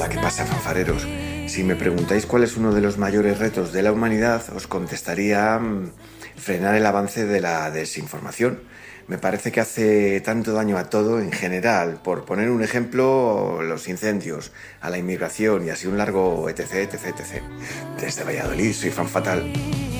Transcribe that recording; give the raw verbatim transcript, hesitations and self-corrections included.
Hola, ¿qué pasa, fanfareros? Si me preguntáis cuál es uno de los mayores retos de la humanidad, os contestaría mmm, frenar el avance de la desinformación. Me parece que hace tanto daño a todo en general. Por poner un ejemplo, los incendios, a la inmigración y así un largo etc, etc, etc. Desde Valladolid, soy fan fatal.